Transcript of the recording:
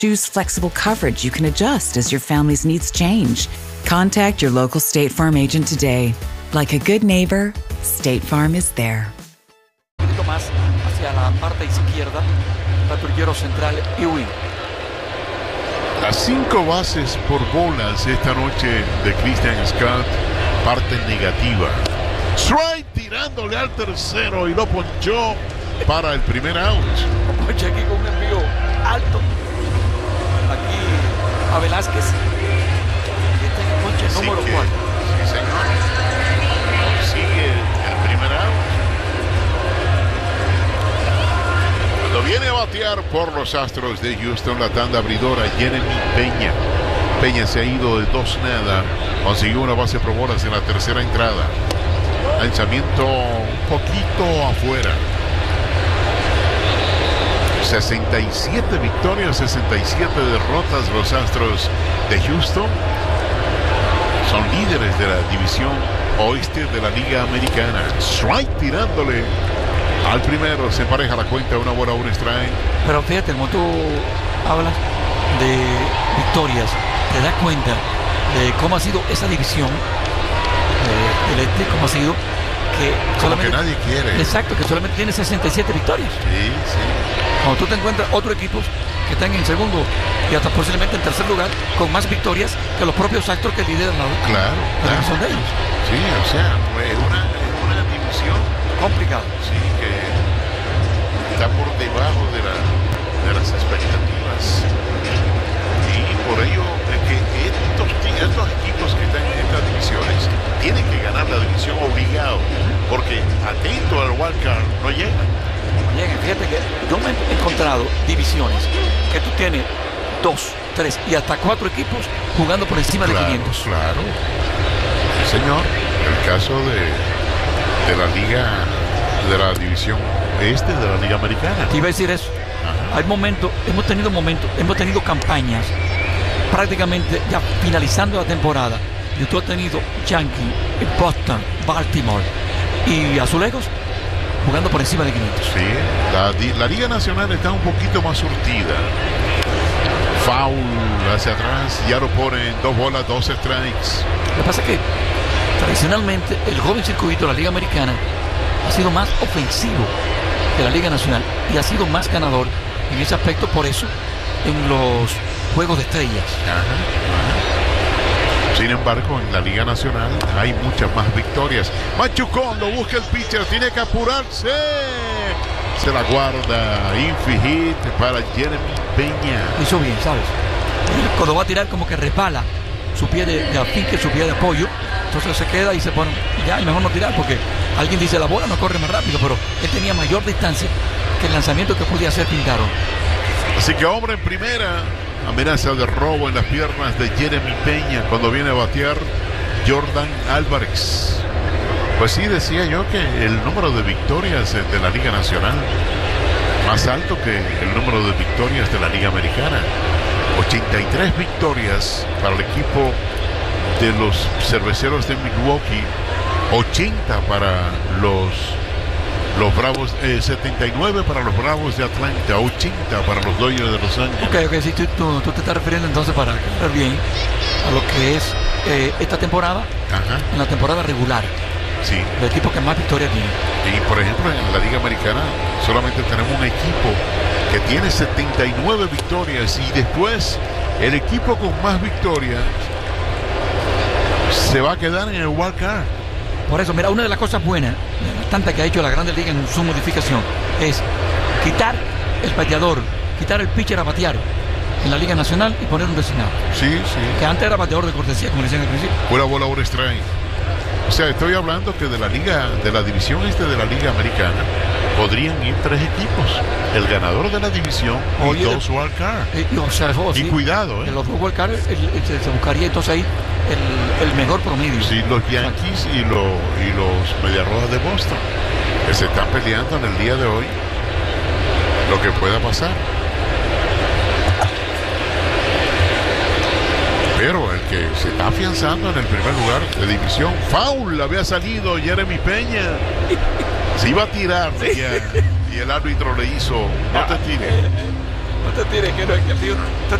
Choose flexible coverage you can adjust as your family's needs change. Contact your local State Farm agent today. Like a good neighbor, State Farm is there. Un poquito más hacia la parte izquierda, patrullero central Ewing. Las 5 bases por bolas esta noche de Christian Scott, parte negativa. Strike tirándole al tercero y lo ponchó para el primer out. Ponche aquí con un envío alto. Aquí a Velázquez. Aquí está el ponche número 4. Sí, señor. Consigue el primer out. Cuando viene a batear por los Astros de Houston, la tanda abridora, Jeremy Peña. Peña se ha ido de 2-0. Consiguió una base por bolas en la tercera entrada. Lanzamiento un poquito afuera. 67 victorias, 67 derrotas los Astros de Houston. Son líderes de la división oeste de la Liga Americana. Strike tirándole al primero. Se empareja la cuenta, una bola, un strike. Pero fíjate, como tú hablas de victorias, te das cuenta de cómo ha sido esa división del este, cómo ha sido que solamente, que nadie quiere. Exacto, que solamente tiene 67 victorias. Sí, sí. Cuando tú te encuentras otros equipos que están en segundo y hasta posiblemente en tercer lugar con más victorias que los propios Astros que lideran la división de ellos. Sí, o sea, es una división complicada. Sí, que está por debajo de las expectativas. Y por ello es que estos equipos que están en estas divisiones tienen que ganar la división obligado, porque atento al wildcard no llegan. Fíjate que yo me he encontrado divisiones que tú tienes 2, 3 y hasta 4 equipos jugando por encima de 500. Claro. Sí, señor. El caso de la liga, de la división este de la Liga Americana. Te iba a decir eso. Ajá. Hemos tenido campañas prácticamente ya finalizando la temporada. Y tú has tenido Yankee, Boston, Baltimore y Azulejos jugando por encima de 500. Sí, la Liga Nacional está un poquito más surtida. Foul hacia atrás, ya lo ponen 2 bolas, 2 strikes. Lo que pasa es que tradicionalmente el joven circuito de la Liga Americana ha sido más ofensivo que la Liga Nacional y ha sido más ganador en ese aspecto, por eso en los juegos de estrellas. Sin embargo, en la Liga Nacional hay muchas más victorias. Machucón, lo busca el pitcher, tiene que apurarse. Se la guarda. Infield hit para Jeremy Peña. Hizo bien, ¿sabes? Cuando va a tirar como que resbala su pie de afinque, su pie de apoyo. Entonces se queda y se pone, ya, y mejor no tirar porque alguien dice la bola no corre más rápido, pero él tenía mayor distancia que el lanzamiento que podía hacer Pintaro. Así que hombre en primera. Amenaza de robo en las piernas de Jeremy Peña cuando viene a batear Jordan Álvarez. Pues sí, decía yo que el número de victorias de la Liga Nacional más alto que el número de victorias de la Liga Americana. 83 victorias para el equipo de los Cerveceros de Milwaukee, 80 para los Bravos, 79 para los Bravos de Atlanta, 80 para los Dodgers de Los Ángeles. Ok, sí, tú te estás refiriendo entonces, para aclarar bien, a lo que es esta temporada. Ajá. En la temporada regular. Sí. El equipo que más victorias tiene. Y por ejemplo en la Liga Americana solamente tenemos un equipo que tiene 79 victorias y después el equipo con más victorias se va a quedar en el wild card. Por eso, mira, una de las cosas buenas, bastante que ha hecho la Grandes Ligas en su modificación, es quitar el bateador, quitar el pitcher a batear en la Liga Nacional y poner un designado. Sí, sí. Que antes era bateador de cortesía, como decían al principio. Una bola, un strike. O sea, estoy hablando que de la liga, de la división este de la Liga Americana, podrían ir 3 equipos. El ganador de la división y 2 wild card. Y cuidado, en los 2 wild card se buscaría entonces ahí el mejor promedio. Sí, los Yankees y los Medias Rojas de Boston, que se están peleando en el día de hoy lo que pueda pasar. Pero el que se está afianzando en el primer lugar de división, foul, había salido Jeremy Peña. Se iba a tirar y el árbitro le hizo, no te tires. No te tires, que no es que el tío